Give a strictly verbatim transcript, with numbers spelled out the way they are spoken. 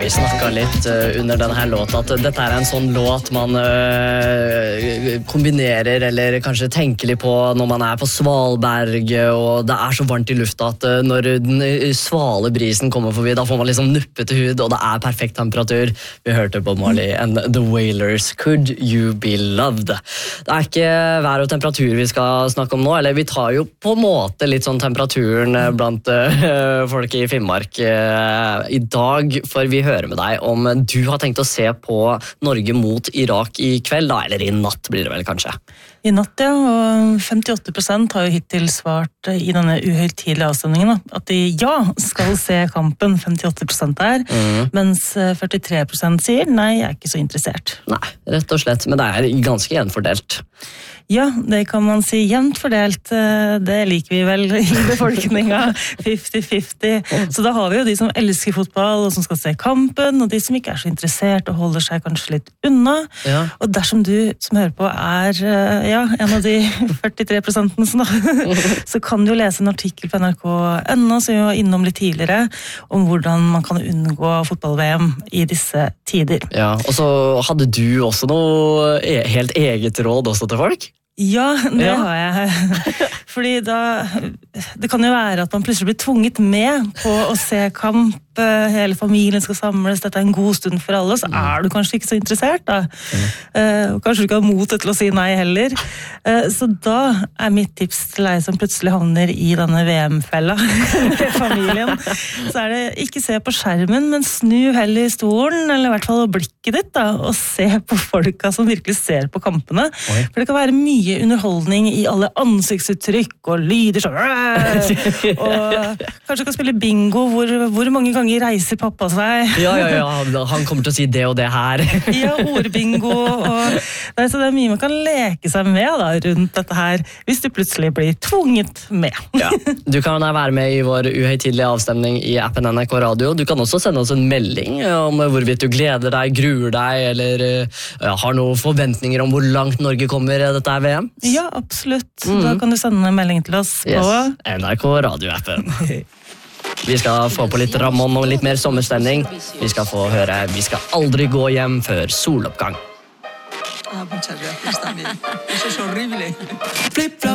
vi snakket litt uh, under denne her låten at dette er en sånn låt man uh, kombinerer eller kanskje tenker litt på når man er på Svalberg og det er så varmt i lufta at uh, når den svale brisen kommer forbi, da får man liksom nuppete hud og det er perfekt temperatur. Vi hørte Bob Marley and The Wailers, Could You Be Loved? Det er ikke vær og temperatur vi skal snakke om nå, eller vi tar jo på en måte litt sånn temperaturen blant uh, folk i Finnmark uh, i dag, for vi hører med deg om du har tenkt å se på Norge mot Irak i kveld, da, eller i natt blir det vel kanskje? I natt, ja, og femtiåtte prosent har jo hittil svart i denne uhøytidelige avstemningen at de ja skal se kampen, femtiåtte prosent der, mm. mens førtitre prosent sier nei, jeg er ikke så interessert. Nei, rett og slett, men det er ganske gjenfordelt. Ja, det kan man si jevnt fordelt. Det liker vi vel i befolkningen, fifty fifty. Så da har vi jo de som elsker fotball og som skal se kampen, og de som ikke er så interessert og holder seg kanskje litt unna. Ja. Og dersom du som hører på er ja, en av de førtitre prosentene, så kan du lese en artikkel på N R K punkt N O som vi var innom litt tidligere, om hvordan man kan unngå fotball-V M i disse tider. Ja, og så hadde du også noe helt eget råd også til folk? Ja, det ja. har jeg. Fordi da, det kan jo være at man plutselig blir tvunget med på å se kamp, hele familien skal samles, dette er en god stund for alle, så er du kanskje ikke så interessert da. Mm. Kanskje du ikke har motet til å si nei heller. Så da er mitt tips til deg som plutselig havner i denne V M-fella med familien, så er det ikke se på skjermen, men snu heller i stolen, eller i hvert fall blikket ditt da, og se på folka som virkelig ser på kampene. Oi. For det kan være mye underholdning i alle ansiktsuttrykk og lyder sånn, og kanskje kan spille bingo, hvor, hvor mange ganger reiser pappa seg. Ja, ja, ja, han kommer til å si det og det her. Ja, ordbingo, og det er, så det er mye man kan leke seg med da, rundt dette her, hvis du plutselig blir tvunget med. Ja. Du kan være med i vår uhøytidelige avstemning i appen N R K Radio. Du kan også sende oss en melding om hvorvidt du gleder deg, gruer deg, eller ja, har noen forventninger om hvor langt Norge kommer i dette V M. Ja, absolutt. Mm. Da kan du sende en melding til oss på yes. N R K Radio-appen. Vi skal få på litt Ramon og litt mer sommerstemning. Vi skal få høre Vi skal aldri gå hjem før soloppgang. Ah, muchas gracias también. Eso es horrible.